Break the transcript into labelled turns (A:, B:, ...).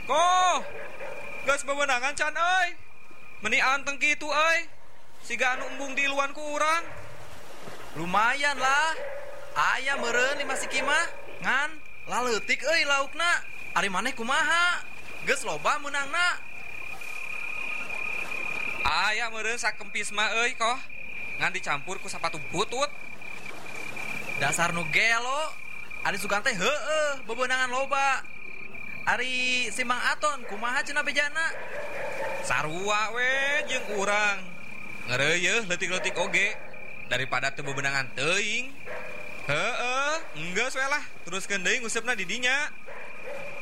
A: Koh, geus bebenangan can euy. Meni anteng kitu euy. Siga anu embung di iluan ku urang.
B: Lumayan lah. Aya meureun di Masiki mah. Ngan laleutik euy laukna. Ari maneh kumaha? Geus loba meunangna.
A: Aya meureun sakempis mah euy koh. Ngan dicampur ku sapatu butut.
B: Dasar nu gelo. Ari sugan teh heueuh bebeunangan loba. Ari si Mang Aton kumaha cenah bejana?
A: Sarua we jeung urang. Ngeureuy leutik-leutik oge daripada teu bebenangan teuing. Heueuh, enggeus we lah, teruskeun deui ngusupna di dinya.